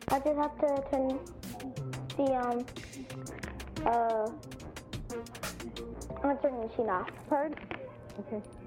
I just have to turn the answering machine off. Pardon? Okay.